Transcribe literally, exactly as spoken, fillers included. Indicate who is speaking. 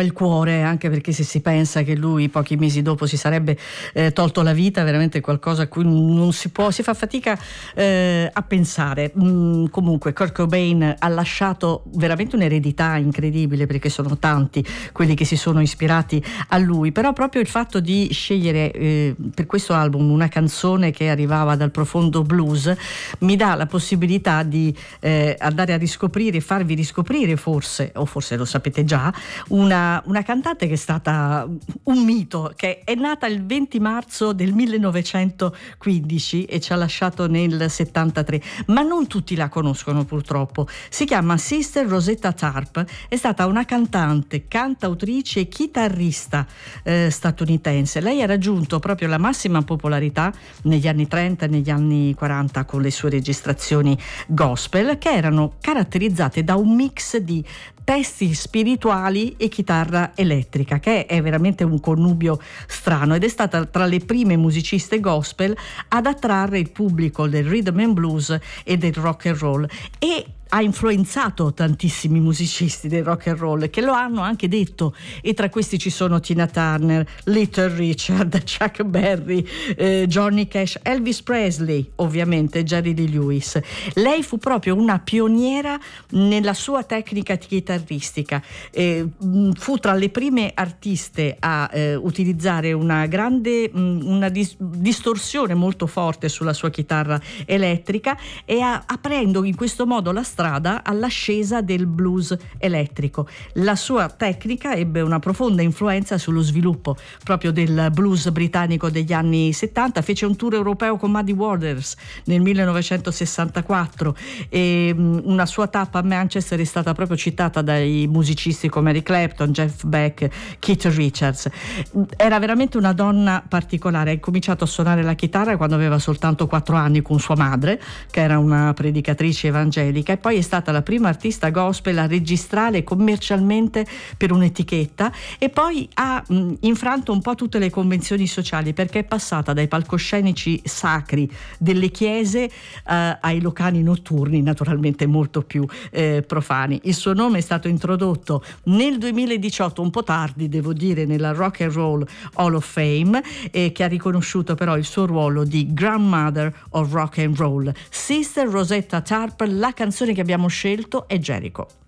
Speaker 1: strappa il cuore, anche perché se si pensa che lui pochi mesi dopo si sarebbe eh, tolto la vita, veramente è qualcosa a cui non si può, si fa fatica eh, a pensare. Mm, comunque Kurt Cobain ha lasciato veramente un'eredità incredibile, perché sono tanti quelli che si sono ispirati a lui, però proprio il fatto di scegliere eh, per questo album una canzone che arrivava dal profondo blues mi dà la possibilità di eh, andare a riscoprire, farvi riscoprire forse, o forse lo sapete già, una, una cantante che è stata un mito, che è nata il venti marzo del millenovecentoquindici e ci ha lasciato nel settantatré, ma non tutti la conoscono purtroppo. Si chiama Sister Rosetta Tharpe, è stata una cantante, cantautrice e chitarrista eh, statunitense. Lei ha raggiunto proprio la massima popolarità negli anni trenta e negli anni quaranta con le sue registrazioni gospel, che erano caratterizzate da un mix di testi spirituali e chitarra elettrica, che è veramente un connubio strano, ed è stata tra le prime musiciste gospel ad attrarre il pubblico del rhythm and blues e del rock and roll, e ha influenzato tantissimi musicisti del rock and roll che lo hanno anche detto, e tra questi ci sono Tina Turner, Little Richard, Chuck Berry, eh, Johnny Cash, Elvis Presley, ovviamente Jerry Lee Lewis. Lei fu proprio una pioniera nella sua tecnica chitarristica, eh, fu tra le prime artiste a eh, utilizzare una grande mh, una dis- distorsione molto forte sulla sua chitarra elettrica, e a- aprendo in questo modo la strada all'ascesa del blues elettrico. La sua tecnica ebbe una profonda influenza sullo sviluppo proprio del blues britannico degli anni settanta. Fece un tour europeo con Muddy Waters nel millenovecentosessantaquattro, e una sua tappa a Manchester è stata proprio citata dai musicisti come Eric Clapton, Jeff Beck, Keith Richards. Era veramente una donna particolare. Ha cominciato a suonare la chitarra quando aveva soltanto quattro anni con sua madre, che era una predicatrice evangelica, e poi è stata la prima artista gospel a registrare commercialmente per un'etichetta, e poi ha mh, infranto un po' tutte le convenzioni sociali, perché è passata dai palcoscenici sacri delle chiese eh, ai locali notturni, naturalmente molto più eh, profani. Il suo nome è stato introdotto nel duemiladiciotto, un po' tardi devo dire, nella Rock and Roll Hall of Fame, eh, che ha riconosciuto però il suo ruolo di Grandmother of Rock and Roll. Sister Rosetta Tharpe, la canzone che abbiamo scelto è Jericho.